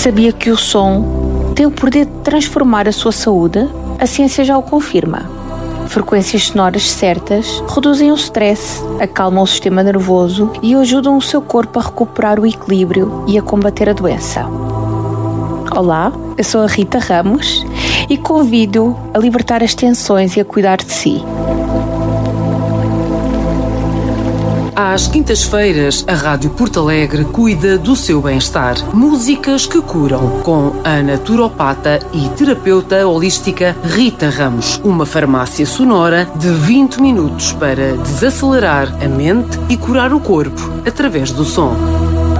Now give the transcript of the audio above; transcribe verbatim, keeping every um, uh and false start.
Sabia que o som tem o poder de transformar a sua saúde? A ciência já o confirma. Frequências sonoras certas reduzem o stress, acalmam o sistema nervoso e ajudam o seu corpo a recuperar o equilíbrio e a combater a doença. Olá, eu sou a Rita Ramos e convido-o a libertar as tensões e a cuidar de si. Às quintas-feiras, a Rádio Porto Alegre cuida do seu bem-estar. Músicas que curam, com a naturopata e terapeuta holística Rita Ramos. Uma farmácia sonora de vinte minutos para desacelerar a mente e curar o corpo através do som.